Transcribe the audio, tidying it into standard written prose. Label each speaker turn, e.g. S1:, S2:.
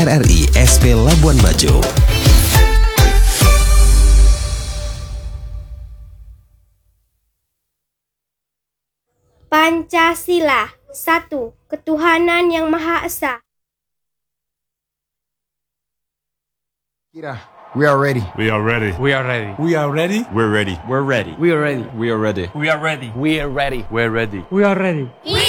S1: RRI SP Labuan Bajo.
S2: Pancasila. 1. Ketuhanan Yang Maha Esa.
S3: Kira, we are ready.
S4: We are ready.
S5: We are ready.
S6: We are ready.
S4: We're ready.
S6: We're ready.
S5: We are ready.
S6: We are ready.
S5: We are ready.
S6: We are ready.
S5: We're ready.
S6: We are ready.
S2: We